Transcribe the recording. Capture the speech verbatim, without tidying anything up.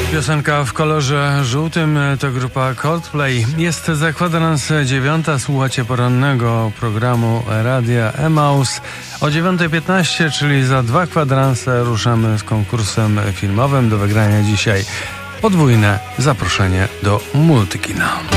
Piosenka w kolorze żółtym to grupa Coldplay. Jest za kwadrans dziewiąta, słuchacie porannego programu Radia Emaus. O dziewiąta piętnaście, czyli za dwa kwadranse, ruszamy z konkursem filmowym. Do wygrania dzisiaj podwójne zaproszenie do Multikina.